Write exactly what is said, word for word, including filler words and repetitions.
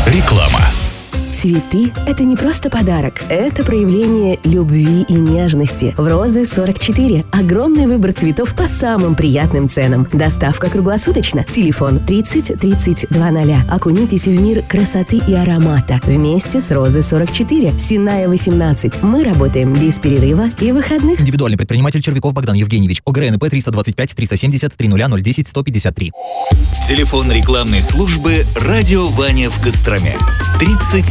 Реклама. Цветы – это не просто подарок, это проявление любви и нежности. В «Розы сорок четыре» огромный выбор цветов по самым приятным ценам. Доставка круглосуточно. Телефон тридцать тридцать двадцать. Окунитесь в мир красоты и аромата. Вместе с «Розы сорок четыре». Сенная, восемнадцать. Мы работаем без перерыва и выходных. Индивидуальный предприниматель Червяков Богдан Евгеньевич. ОГРНП триста двадцать пять триста семьдесят триста ноль десять сто пятьдесят три. Телефон рекламной службы «Радио Ваня в Костроме». тридцать